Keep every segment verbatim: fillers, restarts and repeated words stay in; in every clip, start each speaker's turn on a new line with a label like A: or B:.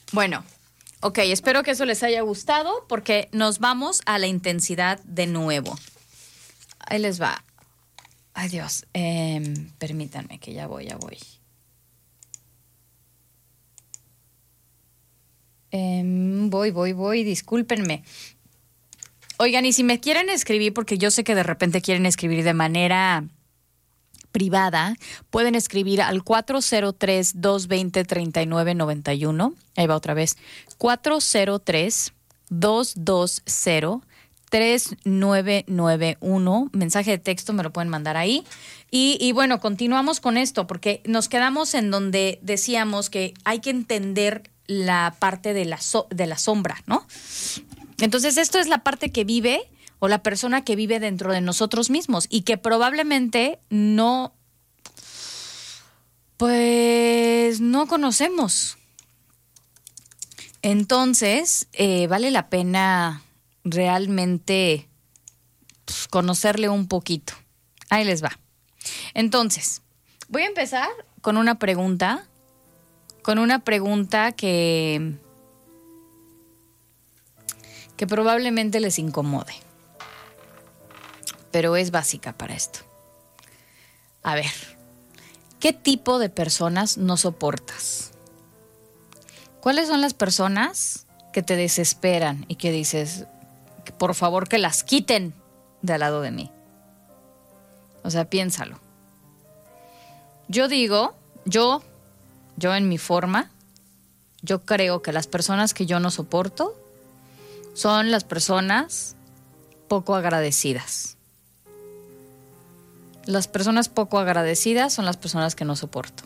A: Bueno, ok, espero que eso les haya gustado porque nos vamos a la intensidad de nuevo. Ahí les va. Ay, Dios. Eh, permítanme que ya voy, ya voy. Eh, voy, voy, voy. Discúlpenme. Oigan, y si me quieren escribir, porque yo sé que de repente quieren escribir de manera privada, pueden escribir al cuatro cero tres, dos dos cero, tres nueve nueve uno. Ahí va otra vez. cuatro cero tres, dos dos cero, tres nueve nueve uno. Mensaje de texto me lo pueden mandar ahí. Y, y bueno, continuamos con esto, porque nos quedamos en donde decíamos que hay que entender la parte de la, so- de la sombra, ¿no? Entonces, esto es la parte que vive o la persona que vive dentro de nosotros mismos y que probablemente no, pues, no conocemos. Entonces, eh, vale la pena realmente pues, conocerle un poquito. Ahí les va. Entonces, voy a empezar con una pregunta, con una pregunta que... que probablemente les incomode, pero es básica para esto. A ver, ¿qué tipo de personas no soportas? ¿Cuáles son las personas que te desesperan y que dices, que por favor que las quiten de al lado de mí? O sea, piénsalo. Yo digo, yo, yo en mi forma, yo creo que las personas que yo no soporto son las personas poco agradecidas. Las personas poco agradecidas son las personas que no soporto.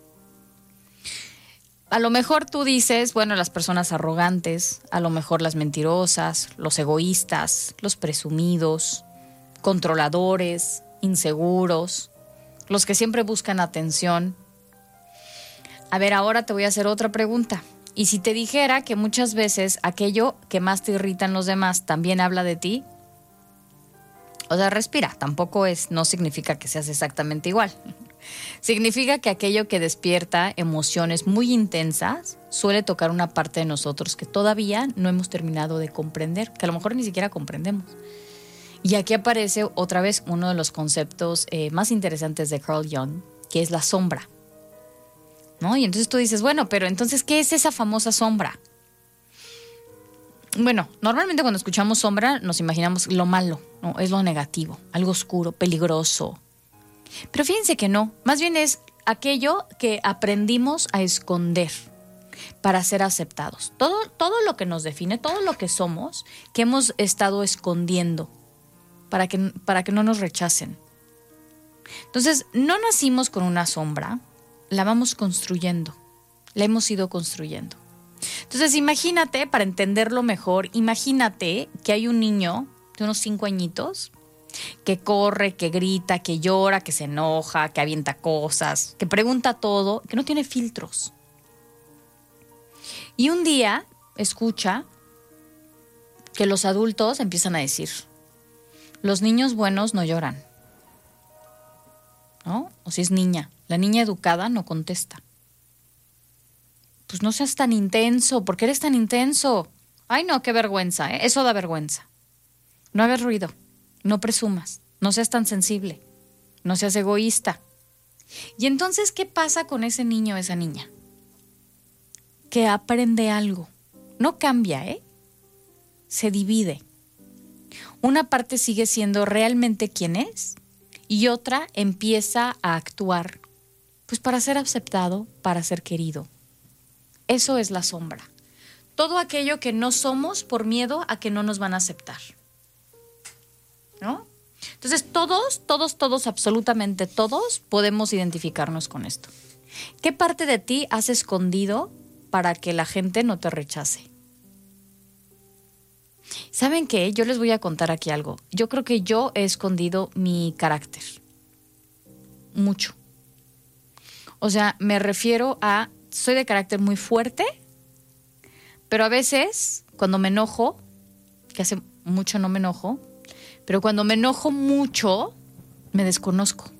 A: A lo mejor tú dices, bueno, las personas arrogantes, a lo mejor las mentirosas, los egoístas, los presumidos, controladores, inseguros, los que siempre buscan atención. A ver, ahora te voy a hacer otra pregunta. Y si te dijera que muchas veces aquello que más te irrita en los demás también habla de ti, o sea, respira, tampoco es, no significa que seas exactamente igual. Significa que aquello que despierta emociones muy intensas suele tocar una parte de nosotros que todavía no hemos terminado de comprender, que a lo mejor ni siquiera comprendemos. Y aquí aparece otra vez uno de los conceptos eh, más interesantes de Carl Jung, que es la sombra. ¿No? Y entonces tú dices, bueno, pero entonces, ¿qué es esa famosa sombra? Bueno, normalmente cuando escuchamos sombra nos imaginamos lo malo, ¿no? Es lo negativo, algo oscuro, peligroso. Pero fíjense que no, más bien es aquello que aprendimos a esconder para ser aceptados. Todo, todo lo que nos define, todo lo que somos, que hemos estado escondiendo para que, para que no nos rechacen. Entonces, no nacimos con una sombra, la vamos construyendo, la hemos ido construyendo. Entonces, imagínate, para entenderlo mejor, imagínate que hay un niño de unos cinco añitos que corre, que grita, que llora, que se enoja, que avienta cosas, que pregunta todo, que no tiene filtros. Y un día escucha que los adultos empiezan a decir, los niños buenos no lloran, ¿no? O si es niña, la niña educada no contesta. Pues no seas tan intenso, ¿por qué eres tan intenso? Ay, no, qué vergüenza, ¿eh? Eso da vergüenza. No hagas ruido, no presumas, no seas tan sensible, no seas egoísta. Y entonces, ¿qué pasa con ese niño o esa niña? Que aprende algo. No cambia, ¿eh? Se divide. Una parte sigue siendo realmente quien es y otra empieza a actuar, pues para ser aceptado, para ser querido. Eso es la sombra. Todo aquello que no somos por miedo a que no nos van a aceptar, ¿no? Entonces todos, todos, todos, absolutamente todos podemos identificarnos con esto. ¿Qué parte de ti has escondido para que la gente no te rechace? ¿Saben qué? Yo les voy a contar aquí algo. Yo creo que yo he escondido mi carácter. Mucho. O sea, me refiero a... Soy de carácter muy fuerte, pero a veces, cuando me enojo, que hace mucho no me enojo, pero cuando me enojo mucho, me desconozco.